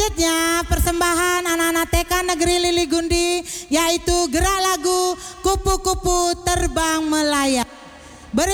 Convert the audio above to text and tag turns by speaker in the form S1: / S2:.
S1: Selanjutnya persembahan anak-anak TK Negeri Lili Gundi, yaitu gerak lagu Kupu-Kupu Terbang Melayang.